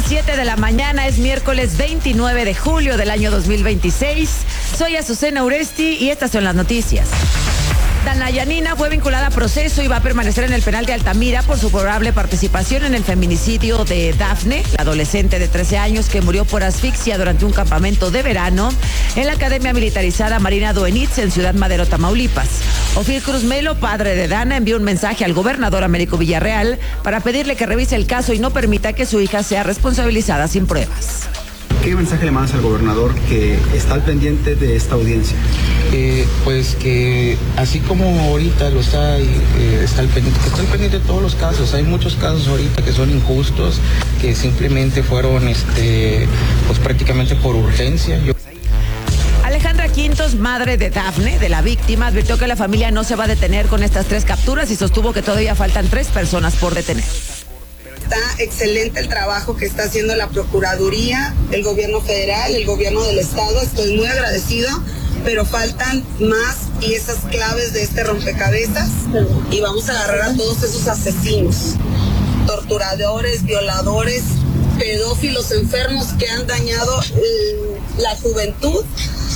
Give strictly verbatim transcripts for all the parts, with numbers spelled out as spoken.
las siete de la mañana, es miércoles veintinueve de julio del año dos mil veintiséis. Soy Azucena Uresti y estas son las noticias. Danna Yanina fue vinculada a proceso y va a permanecer en el penal de Altamira por su probable participación en el feminicidio de Dafne, la adolescente de trece años que murió por asfixia durante un campamento de verano en la Academia Militarizada Marina Doenitz en Ciudad Madero, Tamaulipas. Ofir Cruz Melo, padre de Danna, envió un mensaje al gobernador Américo Villarreal para pedirle que revise el caso y no permita que su hija sea responsabilizada sin pruebas. ¿Qué mensaje le mandas al gobernador que está al pendiente de esta audiencia? Eh, pues que así como ahorita lo está, eh, está al pendiente, que está al pendiente de todos los casos. Hay muchos casos ahorita que son injustos, que simplemente fueron, este, pues prácticamente por urgencia. Yo... Alejandra Quintos, madre de Dafne, de la víctima, advirtió que la familia no se va a detener con estas tres capturas y sostuvo que todavía faltan tres personas por detener. Está excelente el trabajo que está haciendo la Procuraduría, el gobierno federal, el gobierno del estado. Estoy muy agradecido, pero faltan más piezas claves de este rompecabezas y vamos a agarrar a todos esos asesinos, torturadores, violadores, pedófilos enfermos que han dañado eh, la juventud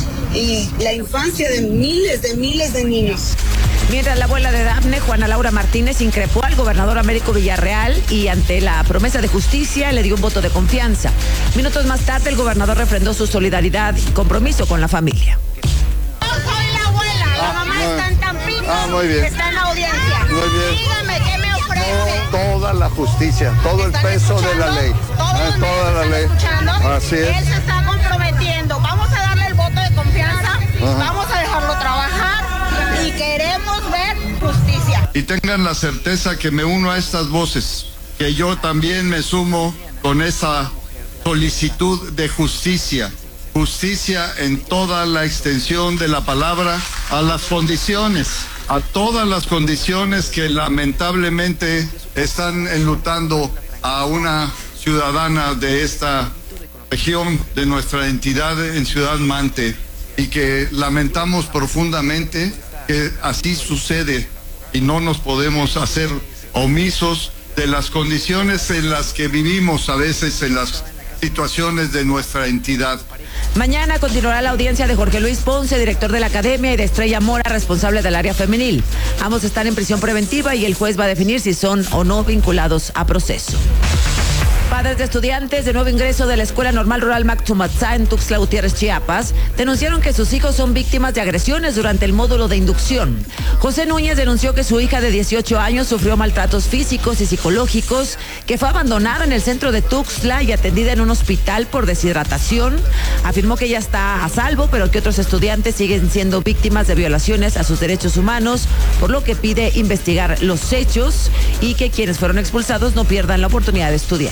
y la infancia de miles de miles de niños. Mientras la abuela de Dafne, Juana Laura Martínez, increpó al gobernador Américo Villarreal y ante la promesa de justicia le dio un voto de confianza. Minutos más tarde el gobernador refrendó su solidaridad y compromiso con la familia. Yo soy la abuela, la mamá ah, está en Tampico, ah, muy bien. Está en la audiencia. Muy bien. Dígame, ¿qué me ofrece? Toda la justicia, todo el peso de la ley. Todos ah, toda la ley. Escuchando. Así es. Él se está comprometiendo. Vamos a darle el voto de confianza, Ajá. vamos a dejarlo trabajar y queremos ver justicia. Y tengan la certeza que me uno a estas voces, que yo también me sumo con esa solicitud de justicia. Justicia en toda la extensión de la palabra, a las condiciones, a todas las condiciones que lamentablemente están enlutando a una ciudadana de esta región, de nuestra entidad en Ciudad Mante, y que lamentamos profundamente que así sucede y no nos podemos hacer omisos de las condiciones en las que vivimos a veces en las situaciones de nuestra entidad. Mañana continuará la audiencia de Jorge Luis Ponce, director de la Academia, y de Estrella Mora, responsable del área femenil. Ambos están en prisión preventiva y el juez va a definir si son o no vinculados a proceso. Padres de estudiantes de nuevo ingreso de la Escuela Normal Rural Mactumatzá en Tuxtla Gutiérrez, Chiapas, denunciaron que sus hijos son víctimas de agresiones durante el módulo de inducción. José Núñez denunció que su hija de dieciocho años sufrió maltratos físicos y psicológicos, que fue abandonada en el centro de Tuxtla y atendida en un hospital por deshidratación. Afirmó que ella está a salvo, pero que otros estudiantes siguen siendo víctimas de violaciones a sus derechos humanos, por lo que pide investigar los hechos y que quienes fueron expulsados no pierdan la oportunidad de estudiar.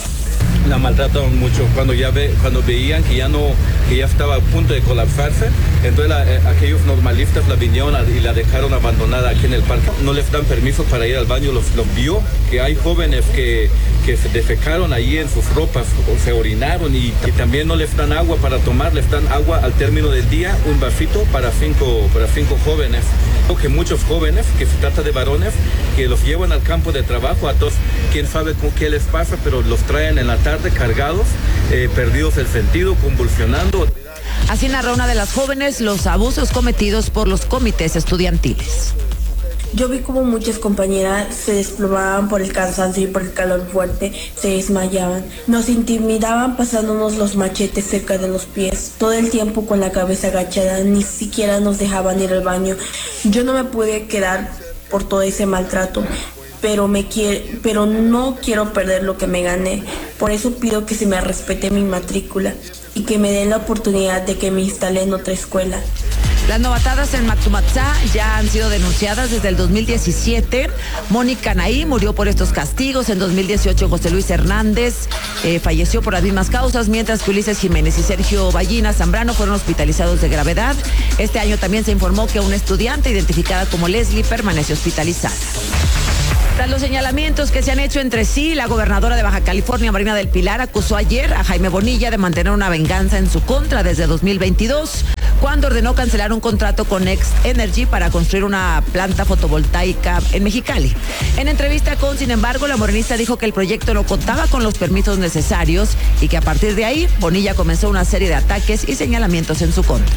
La maltrataron mucho cuando ya ve, cuando veían que ya no, que ya estaba a punto de colapsarse, entonces la, eh, aquellos normalistas la vinieron a, y la dejaron abandonada aquí en el parque. No les dan permiso para ir al baño, los, los vio que hay jóvenes que, que se defecaron ahí en sus ropas o se orinaron y, y también no les dan agua para tomar, les dan agua al término del día, un vasito para cinco, para cinco jóvenes. Creo que muchos jóvenes, que se trata de varones, que los llevan al campo de trabajo, a todos, quién sabe con qué les pasa, pero los traen en la tarde cargados, eh, perdidos el sentido, convulsionando. Así narró una de las jóvenes los abusos cometidos por los comités estudiantiles. Yo vi como muchas compañeras se desplomaban por el cansancio y por el calor fuerte, se desmayaban. Nos intimidaban pasándonos los machetes cerca de los pies, todo el tiempo con la cabeza agachada, ni siquiera nos dejaban ir al baño. Yo no me pude quedar por todo ese maltrato, pero me quiere, pero no quiero perder lo que me gané. Por eso pido que se me respete mi matrícula y que me den la oportunidad de que me instale en otra escuela. Las novatadas en Mactumatzá ya han sido denunciadas desde el dos mil diecisiete. Mónica Naí murió por estos castigos. En dos mil dieciocho, José Luis Hernández eh, falleció por las mismas causas, mientras que Ulises Jiménez y Sergio Ballina Zambrano fueron hospitalizados de gravedad. Este año también se informó que una estudiante identificada como Leslie permanece hospitalizada. Tras los señalamientos que se han hecho entre sí, la gobernadora de Baja California, Marina del Pilar, acusó ayer a Jaime Bonilla de mantener una venganza en su contra desde dos mil veintidós, cuando ordenó cancelar un contrato con Next Energy para construir una planta fotovoltaica en Mexicali. En entrevista con Sin embargo, la morenista dijo que el proyecto no contaba con los permisos necesarios y que a partir de ahí, Bonilla comenzó una serie de ataques y señalamientos en su contra.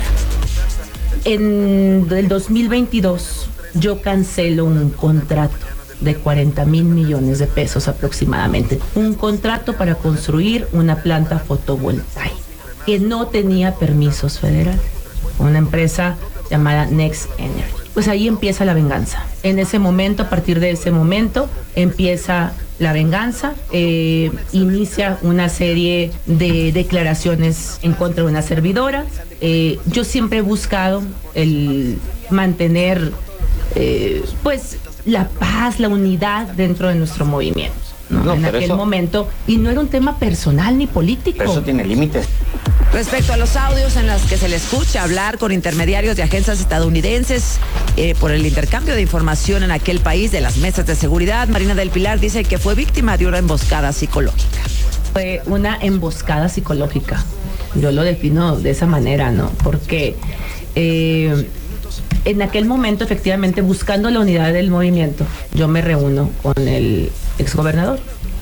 En el dos mil veintidós, yo cancelo un contrato de cuarenta mil millones de pesos aproximadamente. Un contrato para construir una planta fotovoltaica que no tenía permisos federales. Una empresa llamada Next Energy. Pues ahí empieza la venganza. En ese momento, a partir de ese momento, empieza la venganza, eh, inicia una serie de declaraciones en contra de una servidora. Eh, yo siempre he buscado el mantener, eh, pues, la paz, la unidad dentro de nuestro movimiento, ¿no? No, en aquel eso, momento, y no era un tema personal ni político. Pero eso tiene límites. Respecto a los audios en los que se le escucha hablar con intermediarios de agencias estadounidenses eh, por el intercambio de información en aquel país de las mesas de seguridad, Marina del Pilar dice que fue víctima de una emboscada psicológica. Fue una emboscada psicológica. Yo lo defino de esa manera, ¿no? Porque eh, en aquel momento, efectivamente, buscando la unidad del movimiento, yo me reúno con el exgobernador.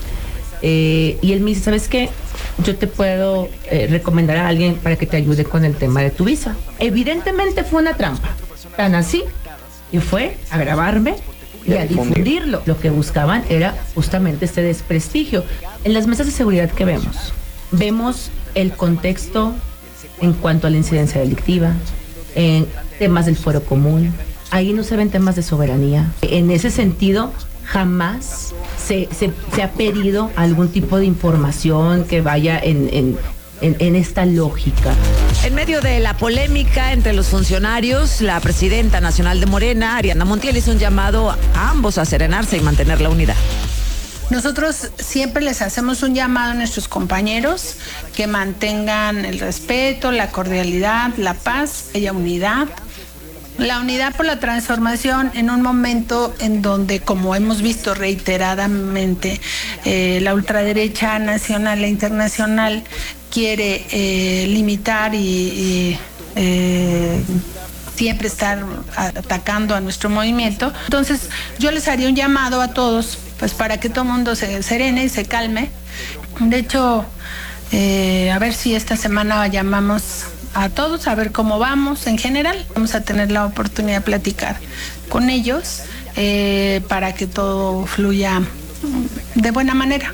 Eh, y él me dice, ¿sabes qué? Yo te puedo eh, recomendar a alguien para que te ayude con el tema de tu visa. Evidentemente fue una trampa, tan así, y fue a grabarme y a difundirlo. Lo que buscaban era justamente este desprestigio. En las mesas de seguridad que vemos, vemos el contexto en cuanto a la incidencia delictiva, en temas del fuero común. Ahí no se ven temas de soberanía. En ese sentido, jamás se, se, se ha pedido algún tipo de información que vaya en, en, en, en esta lógica. En medio de la polémica entre los funcionarios, la presidenta nacional de Morena, Ariadna Montiel, hizo un llamado a ambos a serenarse y mantener la unidad. Nosotros siempre les hacemos un llamado a nuestros compañeros que mantengan el respeto, la cordialidad, la paz y la unidad. La unidad por la transformación en un momento en donde, como hemos visto reiteradamente, eh, la ultraderecha nacional e internacional quiere eh, limitar y, y eh, siempre estar atacando a nuestro movimiento. Entonces, yo les haría un llamado a todos, pues para que todo el mundo se serene y se calme. De hecho, eh, a ver si esta semana llamamos a todos a ver cómo vamos en general. Vamos a tener la oportunidad de platicar con ellos eh, para que todo fluya de buena manera.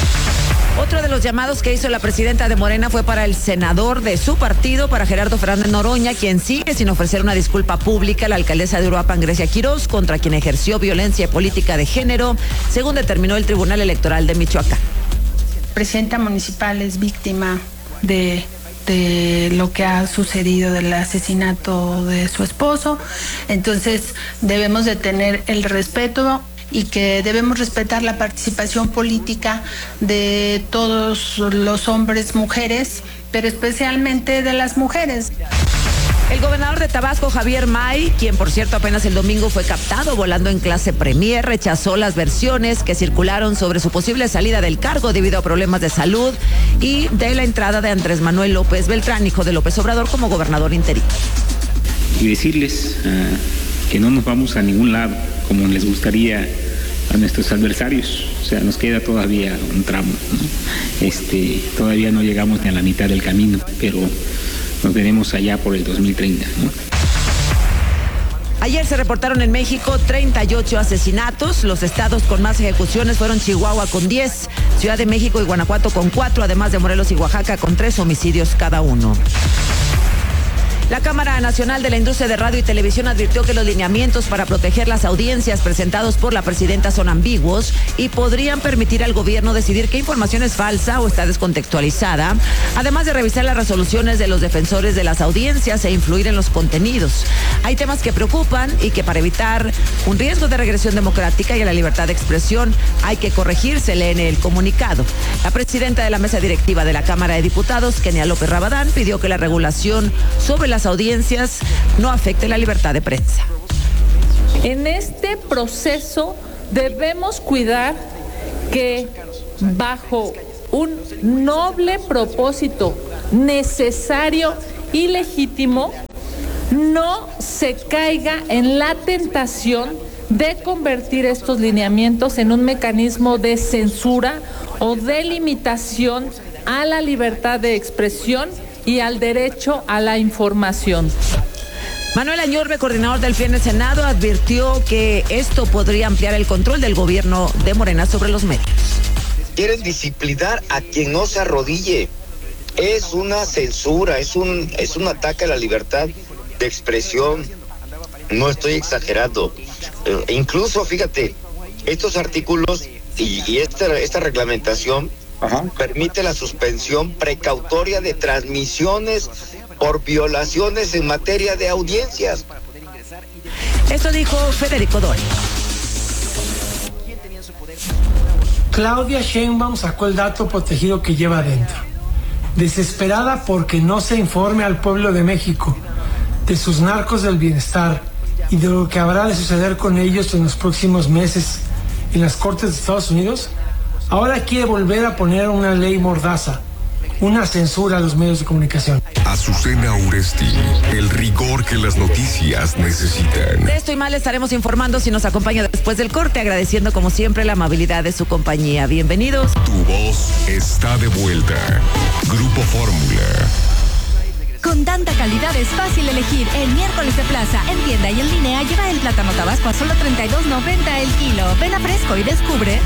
Otro de los llamados que hizo la presidenta de Morena fue para el senador de su partido, para Gerardo Fernández Noroña, quien sigue sin ofrecer una disculpa pública a la alcaldesa de Uruapan, Grecia Quirós, contra quien ejerció violencia política de género, según determinó el Tribunal Electoral de Michoacán. La presidenta municipal es víctima de de lo que ha sucedido del asesinato de su esposo, entonces debemos de tener el respeto y que debemos respetar la participación política de todos los hombres, mujeres, pero especialmente de las mujeres. El gobernador de Tabasco, Javier May, quien por cierto apenas el domingo fue captado volando en clase Premier, rechazó las versiones que circularon sobre su posible salida del cargo debido a problemas de salud y de la entrada de Andrés Manuel López Beltrán, hijo de López Obrador, como gobernador interino. Y decirles uh, que no nos vamos a ningún lado como les gustaría a nuestros adversarios. O sea, nos queda todavía un tramo, ¿no? Este, todavía no llegamos ni a la mitad del camino, pero nos veremos allá por el dos mil treinta, ¿no? Ayer se reportaron en México treinta y ocho asesinatos. Los estados con más ejecuciones fueron Chihuahua con diez, Ciudad de México y Guanajuato con cuatro, además de Morelos y Oaxaca con tres homicidios cada uno. La Cámara Nacional de la Industria de Radio y Televisión advirtió que los lineamientos para proteger las audiencias presentados por la presidenta son ambiguos y podrían permitir al gobierno decidir qué información es falsa o está descontextualizada, además de revisar las resoluciones de los defensores de las audiencias e influir en los contenidos. Hay temas que preocupan y que para evitar un riesgo de regresión democrática y a la libertad de expresión hay que corregir, se lee en el comunicado. La presidenta de la mesa directiva de la Cámara de Diputados, Kenia López Rabadán, pidió que la regulación sobre la las audiencias no afecte la libertad de prensa. En este proceso debemos cuidar que bajo un noble propósito necesario y legítimo no se caiga en la tentación de convertir estos lineamientos en un mecanismo de censura o de limitación a la libertad de expresión y al derecho a la información. Manuel Añorbe, coordinador del P R I en el Senado, advirtió que esto podría ampliar el control del gobierno de Morena sobre los medios. Quieren disciplinar a quien no se arrodille. Es una censura, es un, es un ataque a la libertad de expresión. No estoy exagerando. Eh, incluso, fíjate, estos artículos y, y esta, esta reglamentación Ajá. permite la suspensión precautoria de transmisiones por violaciones en materia de audiencias. Esto dijo Federico Doria. Claudia Sheinbaum sacó el dato protegido que lleva adentro. Desesperada porque no se informe al pueblo de México de sus narcos del bienestar y de lo que habrá de suceder con ellos en los próximos meses en las Cortes de Estados Unidos, ahora quiere volver a poner una ley mordaza, una censura a los medios de comunicación. Azucena Uresti, el rigor que las noticias necesitan. De esto y más le estaremos informando si nos acompaña después del corte, agradeciendo como siempre la amabilidad de su compañía. Bienvenidos. Tu voz está de vuelta. Grupo Fórmula. Con tanta calidad es fácil elegir. El miércoles de plaza, en tienda y en línea, lleva el plátano tabasco a solo treinta y dos noventa el kilo. Ven a Fresco y descubre.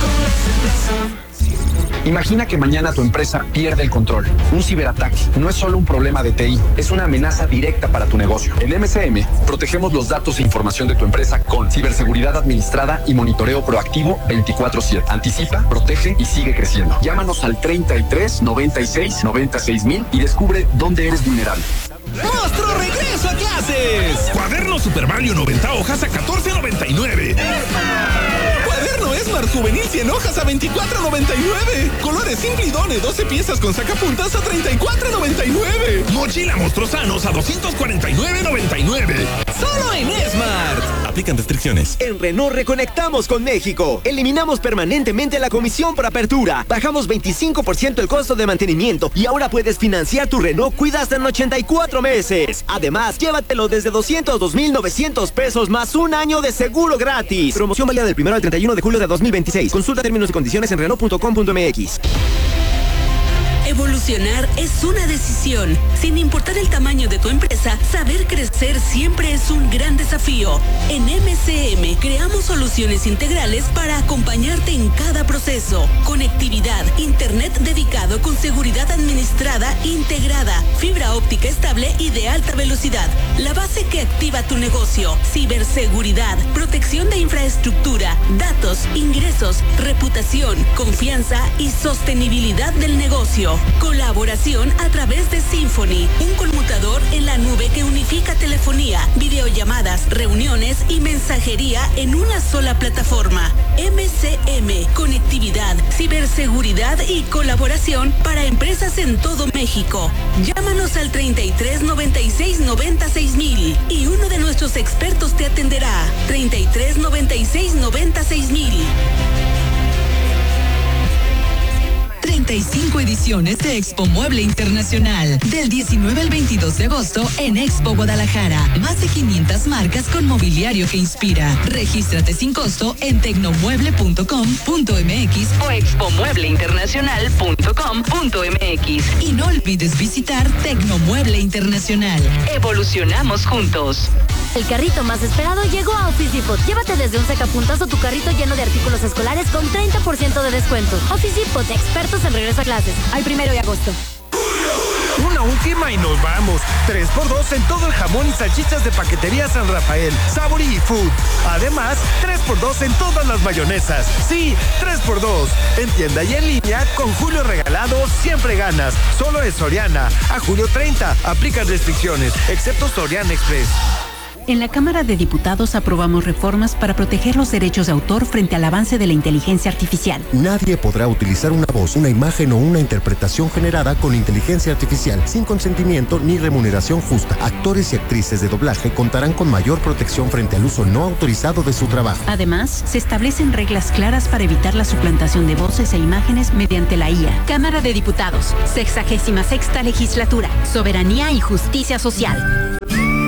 Imagina que mañana tu empresa pierde el control. Un ciberataque no es solo un problema de T I, es una amenaza directa para tu negocio. En M C M protegemos los datos e información de tu empresa con ciberseguridad administrada y monitoreo proactivo veinticuatro siete. Anticipa, protege y sigue creciendo. Llámanos al treinta y tres noventa y seis noventa y seis mil y descubre dónde eres vulnerable. ¡Monstruo regreso a clases! Cuaderno Super Mario noventa hojas a catorce noventa y nueve. Cuaderno Esmart Juvenil cien hojas a veinticuatro noventa y nueve. Colores Simplidone doce piezas con sacapuntas a treinta y cuatro noventa y nueve. Mochila Monstruosanos a doscientos cuarenta y nueve noventa y nueve. ¡Solo en Esmart! Aplican restricciones. En Renault reconectamos con México. Eliminamos permanentemente la comisión por apertura. Bajamos veinticinco por ciento el costo de mantenimiento y ahora puedes financiar tu Renault Kwid hasta en ochenta y cuatro meses. Además, llévatelo desde doscientos dos mil novecientos pesos más un año de seguro gratis. Promoción válida del primero al treinta y uno de julio de dos mil veintiséis. Consulta términos y condiciones en Renault punto com punto m x. Evolucionar es una decisión. Sin importar el tamaño de tu empresa, saber crecer siempre es un gran desafío. En M C M creamos soluciones integrales para acompañarte en cada proceso. Conectividad, internet dedicado con seguridad administrada integrada, fibra óptica estable y de alta velocidad. La base que activa tu negocio. Ciberseguridad, protección de infraestructura, datos, ingresos, reputación, confianza y sostenibilidad del negocio. Colaboración a través de Symphony, un conmutador en la nube que unifica telefonía, videollamadas, reuniones y mensajería en una sola plataforma. M C M, conectividad, ciberseguridad y colaboración para empresas en todo México. Llámanos al treinta y tres noventa y seis noventa y seis mil y uno de nuestros expertos te atenderá. treinta y tres noventa y seis noventa y seis mil. treinta y cinco ediciones de Expo Mueble Internacional. Del diecinueve al veintidós de agosto en Expo Guadalajara. Más de quinientas marcas con mobiliario que inspira. Regístrate sin costo en tecnomueble punto com punto m x o expo mueble internacional punto com punto m x. Y no olvides visitar Tecnomueble Internacional. Evolucionamos juntos. El carrito más esperado llegó a Office Depot. Llévate desde un sacapuntas o tu carrito lleno de artículos escolares con treinta por ciento de descuento. Office Depot, expertos en regreso a clases. Al primero de agosto. Una última y nos vamos. tres por dos en todo el jamón y salchichas de Paquetería San Rafael, Sabori y Food. Además, tres por dos en todas las mayonesas. Sí, tres por dos. En tienda y en línea, con Julio Regalado, siempre ganas. Solo en Soriana. A julio treinta. Aplican restricciones, excepto Soriana Express. En la Cámara de Diputados aprobamos reformas para proteger los derechos de autor frente al avance de la inteligencia artificial. Nadie podrá utilizar una voz, una imagen o una interpretación generada con inteligencia artificial sin consentimiento ni remuneración justa. Actores y actrices de doblaje contarán con mayor protección frente al uso no autorizado de su trabajo. Además, se establecen reglas claras para evitar la suplantación de voces e imágenes mediante la I A. Cámara de Diputados, sexagésima sexta legislatura, soberanía y justicia social.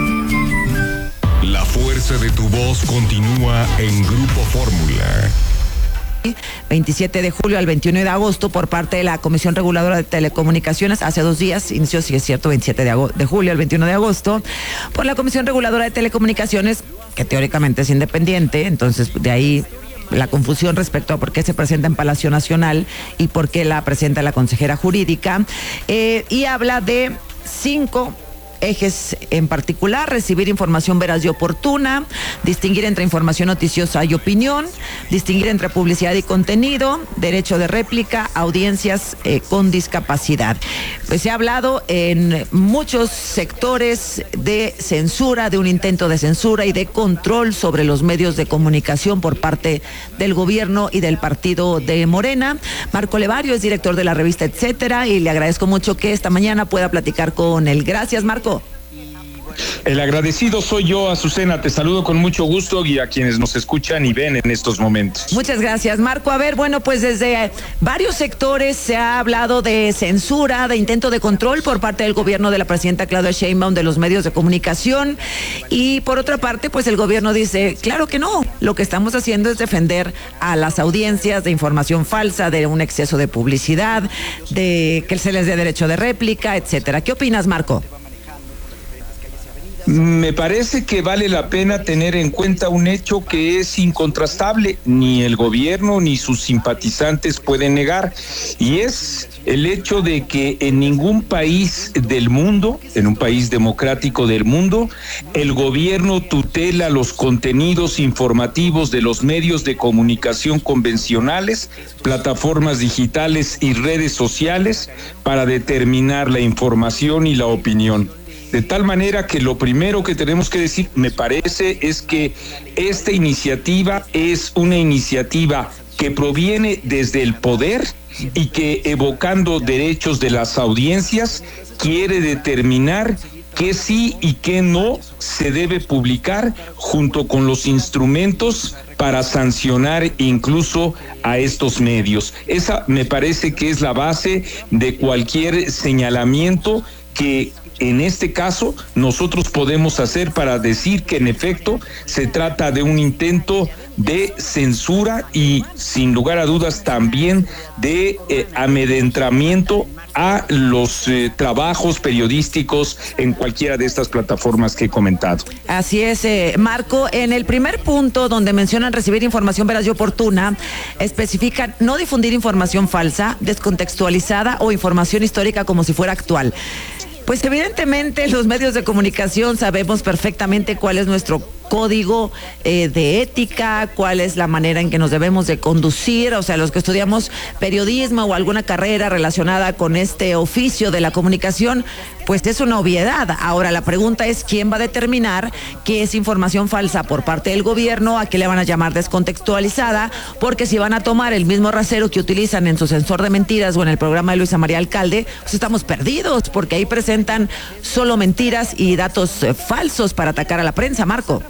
La fuerza de tu voz continúa en Grupo Fórmula. veintisiete de julio al veintiuno de agosto por parte de la Comisión Reguladora de Telecomunicaciones. Hace dos días inició, si es cierto, veintisiete de julio al veintiuno de agosto por la Comisión Reguladora de Telecomunicaciones, que teóricamente es independiente. Entonces, de ahí la confusión respecto a por qué se presenta en Palacio Nacional y por qué la presenta la consejera jurídica. Eh, y habla de cinco ejes en particular: recibir información veraz y oportuna, distinguir entre información noticiosa y opinión, distinguir entre publicidad y contenido, derecho de réplica, audiencias eh, con discapacidad. Pues se ha hablado en muchos sectores de censura, de un intento de censura y de control sobre los medios de comunicación por parte del gobierno y del partido de Morena. Marco Levario es director de la revista Etcétera y le agradezco mucho que esta mañana pueda platicar con él. Gracias, Marco. El agradecido soy yo, Azucena. Te saludo con mucho gusto y a quienes nos escuchan y ven en estos momentos. Muchas gracias, Marco. A ver, bueno, pues desde varios sectores se ha hablado de censura, de intento de control por parte del gobierno de la presidenta Claudia Sheinbaum de los medios de comunicación. Y por otra parte, pues el gobierno dice, claro que no, lo que estamos haciendo es defender a las audiencias de información falsa, de un exceso de publicidad, de que se les dé derecho de réplica, etcétera. ¿Qué opinas, Marco? Me parece que vale la pena tener en cuenta un hecho que es incontrastable, ni el gobierno ni sus simpatizantes pueden negar, y es el hecho de que en ningún país del mundo, en un país democrático del mundo, el gobierno tutela los contenidos informativos de los medios de comunicación convencionales, plataformas digitales y redes sociales para determinar la información y la opinión. De tal manera que lo primero que tenemos que decir, me parece, es que esta iniciativa es una iniciativa que proviene desde el poder y que, evocando derechos de las audiencias, quiere determinar qué sí y qué no se debe publicar junto con los instrumentos para sancionar incluso a estos medios. Esa me parece que es la base de cualquier señalamiento que en este caso nosotros podemos hacer para decir que en efecto se trata de un intento de censura y sin lugar a dudas también de eh, amedrentamiento a los eh, trabajos periodísticos en cualquiera de estas plataformas que he comentado. Así es, eh, Marco. En el primer punto, donde mencionan recibir información veraz y oportuna, especifican no difundir información falsa, descontextualizada o información histórica como si fuera actual. Pues evidentemente los medios de comunicación sabemos perfectamente cuál es nuestro código eh, de ética, cuál es la manera en que nos debemos de conducir, o sea, los que estudiamos periodismo o alguna carrera relacionada con este oficio de la comunicación, pues es una obviedad. Ahora la pregunta es quién va a determinar qué es información falsa por parte del gobierno, a qué le van a llamar descontextualizada, porque si van a tomar el mismo rasero que utilizan en su sensor de mentiras o en el programa de Luisa María Alcalde, pues estamos perdidos, porque ahí presentan solo mentiras y datos eh, falsos para atacar a la prensa, Marco.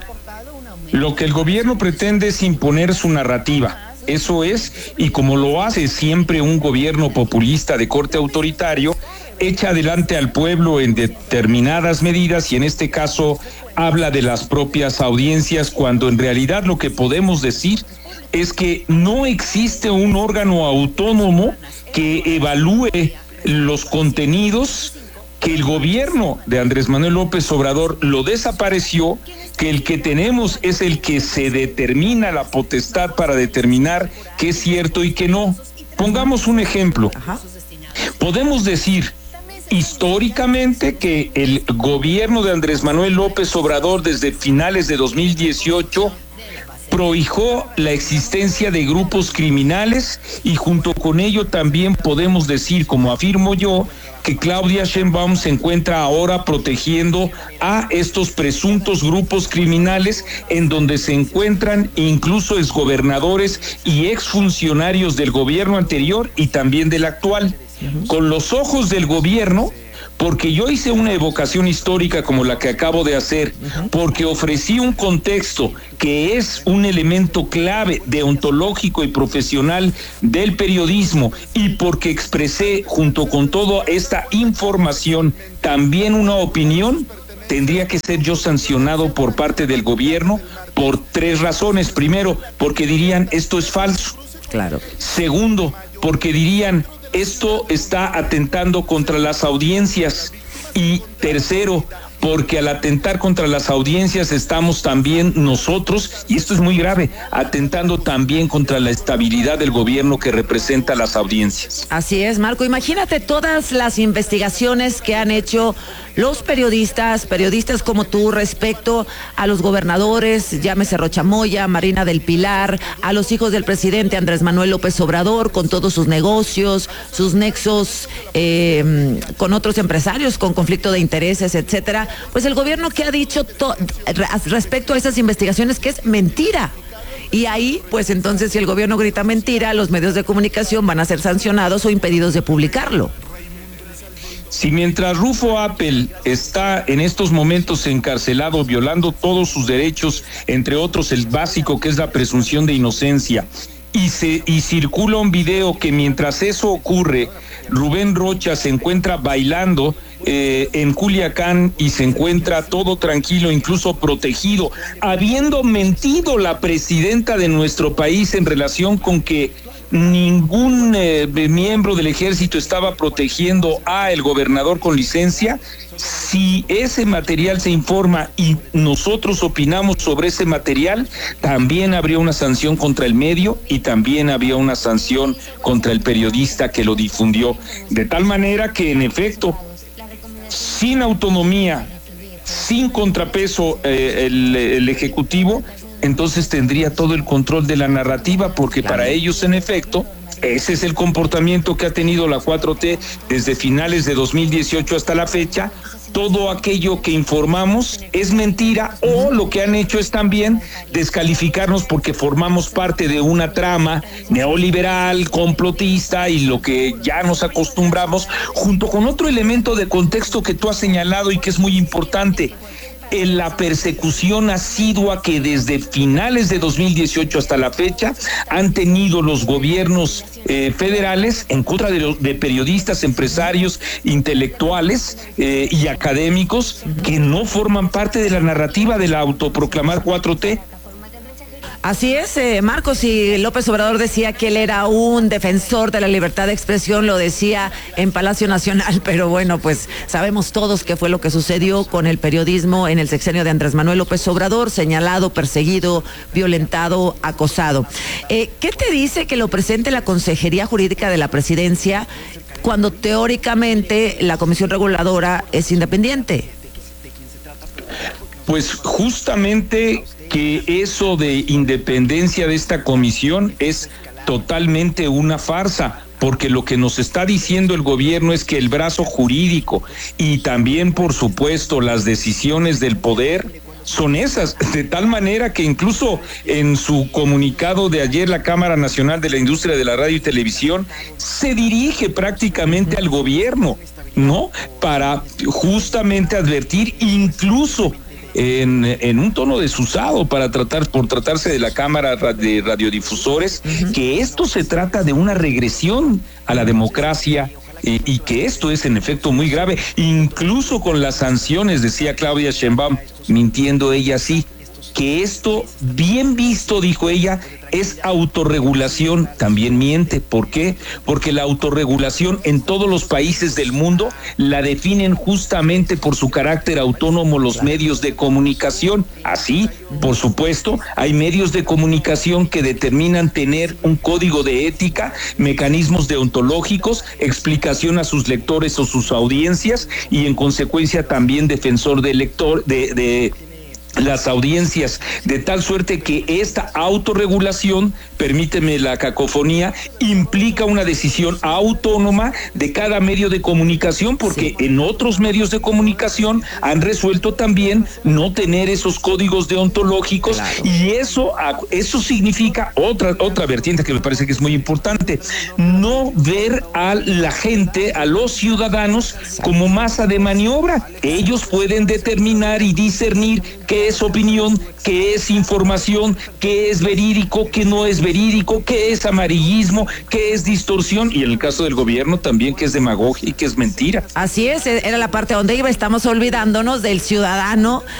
Lo que el gobierno pretende es imponer su narrativa. Eso es, y como lo hace siempre un gobierno populista de corte autoritario, echa adelante al pueblo en determinadas medidas y en este caso habla de las propias audiencias, cuando en realidad lo que podemos decir es que no existe un órgano autónomo que evalúe los contenidos, que el gobierno de Andrés Manuel López Obrador lo desapareció, que el que tenemos es el que se determina la potestad para determinar qué es cierto y qué no. Pongamos un ejemplo. Ajá. Podemos decir históricamente que el gobierno de Andrés Manuel López Obrador desde finales de dos mil dieciocho prohijó la existencia de grupos criminales y junto con ello también podemos decir, como afirmo yo, que Claudia Sheinbaum se encuentra ahora protegiendo a estos presuntos grupos criminales en donde se encuentran incluso exgobernadores y exfuncionarios del gobierno anterior y también del actual. Con los ojos del gobierno, porque yo hice una evocación histórica como la que acabo de hacer, porque ofrecí un contexto que es un elemento clave deontológico y profesional del periodismo y porque expresé junto con toda esta información también una opinión, tendría que ser yo sancionado por parte del gobierno por tres razones. Primero, porque dirían esto es falso. Claro. Segundo, porque dirían esto está atentando contra las audiencias. Y tercero, porque al atentar contra las audiencias estamos también nosotros, y esto es muy grave, atentando también contra la estabilidad del gobierno que representa las audiencias. Así es, Marco. Imagínate todas las investigaciones que han hecho los periodistas, periodistas como tú, respecto a los gobernadores, llámese Rocha Moya, Marina del Pilar, a los hijos del presidente Andrés Manuel López Obrador, con todos sus negocios, sus nexos eh, con otros empresarios, con conflicto de intereses, etcétera. Pues el gobierno que ha dicho to- respecto a esas investigaciones que es mentira. Y ahí, pues entonces, si el gobierno grita mentira, los medios de comunicación van a ser sancionados o impedidos de publicarlo. Si mientras Rufo Appel está en estos momentos encarcelado, violando todos sus derechos, entre otros el básico que es la presunción de inocencia, y se y circula un video que mientras eso ocurre, Rubén Rocha se encuentra bailando eh, en Culiacán y se encuentra todo tranquilo, incluso protegido, habiendo mentido la presidenta de nuestro país en relación con que ningún eh, miembro del ejército estaba protegiendo a el gobernador con licencia. Si ese material se informa y nosotros opinamos sobre ese material, también habría una sanción contra el medio y también habría una sanción contra el periodista que lo difundió. De tal manera que, en efecto, sin autonomía, sin contrapeso eh, el, el Ejecutivo, entonces tendría todo el control de la narrativa, porque claro, para ellos, en efecto, ese es el comportamiento que ha tenido la cuatro T desde finales de dos mil dieciocho hasta la fecha. Todo aquello que informamos es mentira, o lo que han hecho es también descalificarnos porque formamos parte de una trama neoliberal, complotista, y lo que ya nos acostumbramos, junto con otro elemento de contexto que tú has señalado y que es muy importante. En la persecución asidua que desde finales de dos mil dieciocho hasta la fecha han tenido los gobiernos eh, federales en contra de, de periodistas, empresarios, intelectuales eh, y académicos que no forman parte de la narrativa de la autoproclamar cuatro T. Así es, eh, Marcos, y López Obrador decía que él era un defensor de la libertad de expresión, lo decía en Palacio Nacional, pero bueno, pues sabemos todos qué fue lo que sucedió con el periodismo en el sexenio de Andrés Manuel López Obrador, señalado, perseguido, violentado, acosado. Eh, ¿Qué te dice que lo presente la Consejería Jurídica de la Presidencia cuando teóricamente la Comisión Reguladora es independiente? Pues justamente que eso de independencia de esta comisión es totalmente una farsa, porque lo que nos está diciendo el gobierno es que el brazo jurídico y también, por supuesto, las decisiones del poder son esas, de tal manera que incluso en su comunicado de ayer la Cámara Nacional de la Industria de la Radio y Televisión se dirige prácticamente al gobierno, ¿no? Para justamente advertir, incluso En, en un tono desusado para tratar, por tratarse de la Cámara de Radiodifusores, uh-huh, que esto se trata de una regresión a la democracia eh, y que esto es en efecto muy grave, incluso con las sanciones, decía Claudia Sheinbaum, mintiendo ella sí, que esto bien visto, dijo ella, es autorregulación, también miente. ¿Por qué? Porque la autorregulación en todos los países del mundo la definen justamente por su carácter autónomo los medios de comunicación. Así, por supuesto, hay medios de comunicación que determinan tener un código de ética, mecanismos deontológicos, explicación a sus lectores o sus audiencias y en consecuencia también defensor del lector, de, de las audiencias, de tal suerte que esta autorregulación, permíteme la cacofonía, implica una decisión autónoma de cada medio de comunicación, porque sí. en otros medios de comunicación han resuelto también no tener esos códigos deontológicos, claro. y eso, eso significa otra, otra vertiente que me parece que es muy importante, no ver a la gente, a los ciudadanos, como masa de maniobra. Ellos pueden determinar y discernir qué es opinión, qué es información, qué es verídico, qué no es verídico, qué es amarillismo, qué es distorsión, y en el caso del gobierno también qué es demagogia y qué es mentira. Así es, era la parte donde iba. Estamos olvidándonos del ciudadano